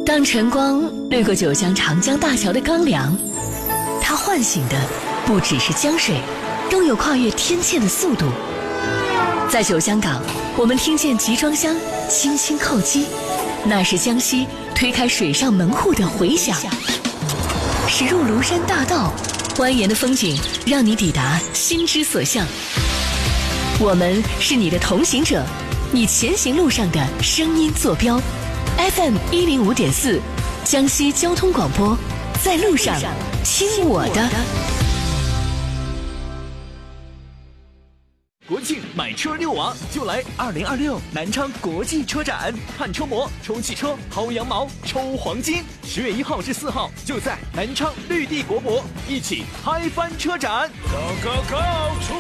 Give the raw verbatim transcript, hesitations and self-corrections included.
当晨光掠过九江长江大桥的钢梁，它唤醒的不只是江水，更有跨越天堑的速度。在九江港，我们听见集装箱轻轻叩击，那是江西推开水上门户的回响。驶入庐山大道，蜿蜒的风景让你抵达心之所向。我们是你的同行者，你前行路上的声音坐标。F M 一零五点四，江西交通广播，在路上听我的。 国庆买车遛娃就来二零二六南昌国际车展，看车模、抽汽车、薅羊毛、抽黄金。十月一号至四号，就在南昌绿地国博，一起嗨翻车展。Go go go！